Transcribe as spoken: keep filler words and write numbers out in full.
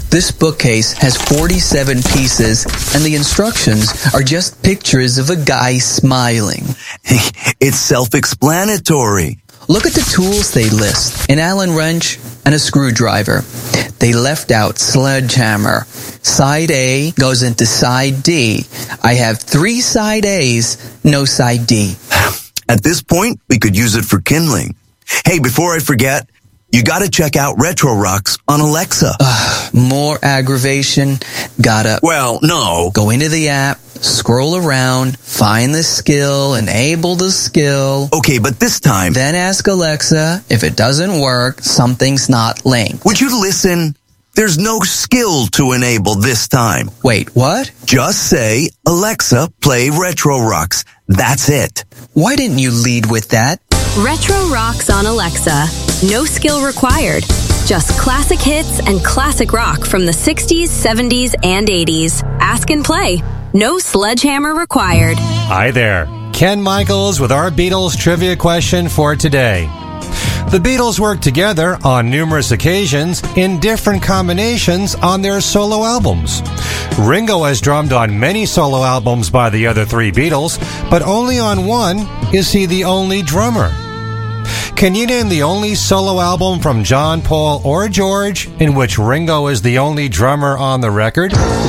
This bookcase has forty-seven pieces, and the instructions are just pictures of a guy smiling. It's self-explanatory. Look at the tools they list. An Allen wrench and a screwdriver. They left out sledgehammer. Side A goes into side D. I have three side A's, no side D. At this point, we could use it for kindling. Hey, before I forget, you gotta check out Retro Rocks on Alexa. Uh, more aggravation. Gotta... Well, no. Go into the app, scroll around, find the skill, enable the skill. Okay, but this time... Then ask Alexa, if it doesn't work, something's not linked. Would you listen? There's no skill to enable this time. Wait, what? Just say, Alexa, play Retro Rocks. That's it. Why didn't you lead with that? Retro Rocks on Alexa. No skill required. Just classic hits and classic rock from the sixties, seventies, and eighties. Ask and play. No sledgehammer required. Hi there. Ken Michaels with our Beatles trivia question for today. The Beatles worked together on numerous occasions in different combinations on their solo albums. Ringo has drummed on many solo albums by the other three Beatles, but only on one is he the only drummer. Can you name the only solo album from John, Paul, or George in which Ringo is the only drummer on the record?